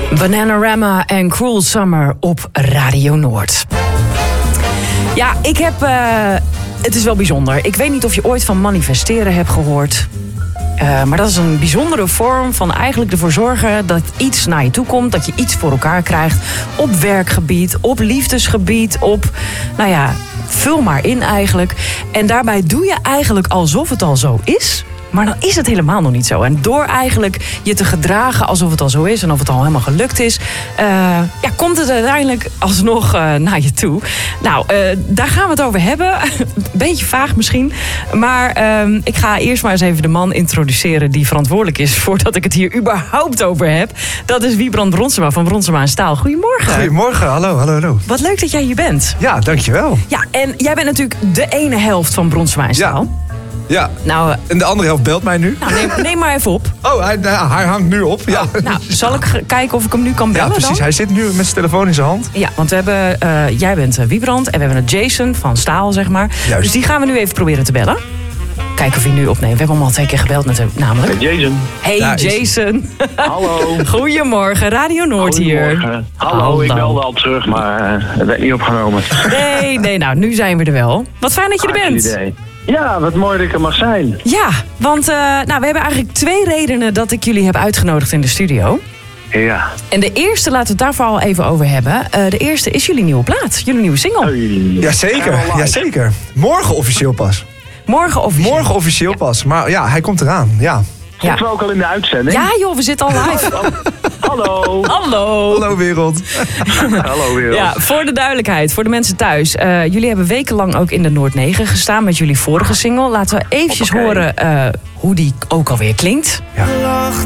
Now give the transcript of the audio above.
Bananarama en Cruel Summer op Radio Noord. Ja, het is wel bijzonder. Ik weet niet of je ooit van manifesteren hebt gehoord. Maar dat is een bijzondere vorm van eigenlijk ervoor zorgen dat iets naar je toe komt. Dat je iets voor elkaar krijgt. Op werkgebied, op liefdesgebied, op... Nou ja, vul maar in eigenlijk. En daarbij doe je eigenlijk alsof het al zo is. Maar dan is het helemaal nog niet zo. En door eigenlijk je te gedragen alsof het al zo is... en of het al helemaal gelukt is... komt het uiteindelijk alsnog naar je toe. Nou, daar gaan we het over hebben. Beetje vaag misschien. Maar ik ga eerst maar eens even de man introduceren... die verantwoordelijk is voordat ik het hier überhaupt over heb. Dat is Wiebrand Bronsema van Bronsema en Staal. Goedemorgen. Goedemorgen, hallo. Wat leuk dat jij hier bent. Ja, dankjewel. Ja, en jij bent natuurlijk de ene helft van Bronsema en Staal. Ja, nou, en de andere helft belt mij nu. Nou, neem maar even op. Oh, hij hangt nu op. Ja. Oh, nou, zal ik kijken of ik hem nu kan bellen? Ja, precies. Dan? Hij zit nu met zijn telefoon in zijn hand. Ja, want we hebben, jij bent Wiebrand en we hebben een Jason van Staal, zeg maar. Juist. Dus die gaan we nu even proberen te bellen. Kijken of hij nu opneemt. We hebben hem al 2 keer gebeld met hem, namelijk. Hey Jason. Hey ja, Jason. Hallo. Goedemorgen, Radio Noord hier. Hallo, ik belde al terug, maar het werd niet opgenomen. Nee, nou, nu zijn we er wel. Wat fijn dat je er bent. Idee. Ja, wat mooi dat ik er mag zijn. Ja, want we hebben eigenlijk 2 redenen dat ik jullie heb uitgenodigd in de studio. Ja. En de eerste, laten we het daar vooral even over hebben. De eerste is jullie nieuwe plaat, jullie nieuwe single. Jazeker. Morgen officieel pas. Morgen officieel pas. Maar ja, hij komt eraan, ja. Zitten we ook al in de uitzending? Ja joh, we zitten al live. Hallo. Hallo wereld. Hallo wereld. Ja, voor de duidelijkheid, voor de mensen thuis. Jullie hebben wekenlang ook in de Noord 9 gestaan met jullie vorige single. Laten we eventjes horen hoe die ook alweer klinkt. Ja.